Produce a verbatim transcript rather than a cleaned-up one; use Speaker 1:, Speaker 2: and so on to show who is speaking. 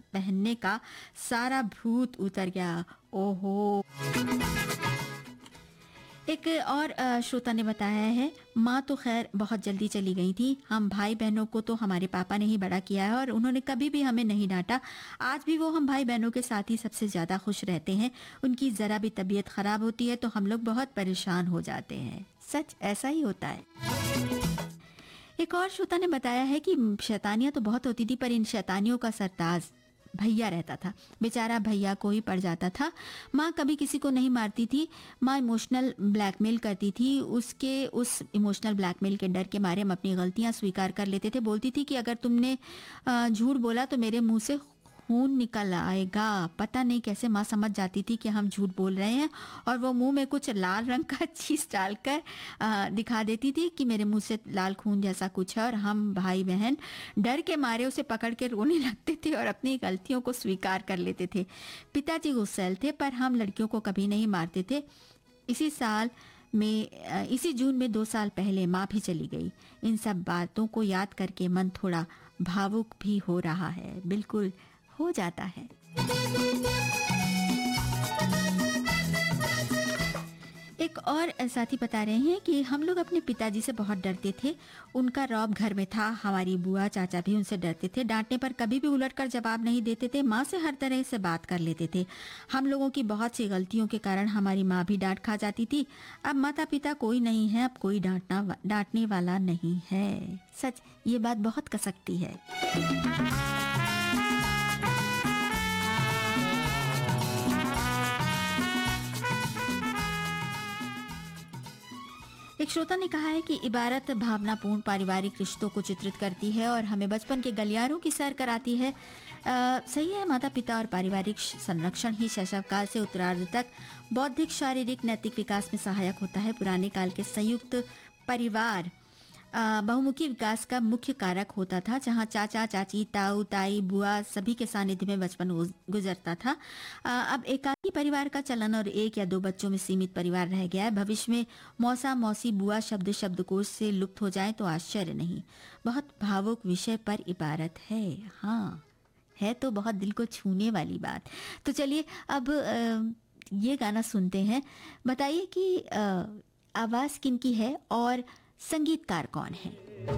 Speaker 1: पहनने का सारा भूत उतर गया। ओहो। एक और अ, श्रोता ने बताया है, माँ तो खैर बहुत जल्दी चली गई थी। हम भाई बहनों को तो हमारे पापा ने ही बड़ा किया है और उन्होंने कभी भी हमें नहीं डांटा। आज भी वो हम भाई बहनों के साथ ही सबसे ज्यादा खुश रहते हैं। उनकी जरा भी तबीयत खराब होती है तो हम लोग बहुत परेशान हो जाते हैं। सच ऐसा ही होता है। एक और श्रोता ने बताया है कि शैतानियां तो बहुत होती थी, पर इन शैतानियों का सरताज भैया रहता था। बेचारा भैया को ही पड़ जाता था। माँ कभी किसी को नहीं मारती थी, माँ इमोशनल ब्लैकमेल करती थी। उसके उस इमोशनल ब्लैकमेल के डर के मारे हम अपनी गलतियां स्वीकार कर लेते थे। बोलती थी कि अगर तुमने अ, झूठ बोला तो मेरे मुंह से खून निकल आएगा। पता नहीं कैसे माँ समझ जाती थी कि हम झूठ बोल रहे हैं और वो मुंह में कुछ लाल रंग का चीज डालकर अ, दिखा देती थी कि मेरे मुंह से लाल खून जैसा कुछ है, और हम भाई बहन डर के मारे उसे पकड़ के रोने लगते थे और अपनी गलतियों को स्वीकार कर लेते थे। पिताजी गुस्सैल थे, पर हम लड़कियों को कभी नहीं मारते थे। इसी साल में अ, इसी जून में दो साल पहले माँ भी चली गई। इन सब बातों को याद करके मन थोड़ा भावुक भी हो रहा है। बिल्कुल हो जाता है। एक और साथी बता रहे हैं कि हम लोग अपने पिताजी से बहुत डरते थे। उनका रौब घर में था। हमारी बुआ चाचा भी उनसे डरते थे। डांटने पर कभी भी उलटकर जवाब नहीं देते थे। माँ से हर तरह से बात कर लेते थे। हम लोगों की बहुत सी गलतियों के कारण हमारी माँ भी डांट खा जाती थी। अब माता पिता कोई नहीं है, अब कोई डांटना डांटने वाला नहीं है। सच, ये बात बहुत कसकती है। एक श्रोता ने कहा है कि इबारत भावनापूर्ण पारिवारिक रिश्तों को चित्रित करती है और हमें बचपन के गलियारों की सैर कराती है। आ, सही है, माता पिता और पारिवारिक संरक्षण ही शैशवकाल से उत्तरार्ध तक बौद्धिक, शारीरिक, नैतिक विकास में सहायक होता है। पुराने काल के संयुक्त परिवार आ, बहुमुखी विकास का मुख्य कारक होता था, जहां चाचा चाची, ताऊ ताई, बुआ सभी के सानिध्य में बचपन गुजरता था। आ, अब एकाकी परिवार का चलन और एक या दो बच्चों में सीमित परिवार रह गया है। भविष्य में मौसा, मौसी, बुआ शब्द शब्दकोश से लुप्त हो जाए तो आश्चर्य नहीं। बहुत भावुक विषय पर इबारत है। हाँ, है तो बहुत दिल को छूने वाली बात। तो चलिए अब आ, ये गाना सुनते हैं। बताइए कि आ, आवाज किनकी है और संगीतकार कौन है।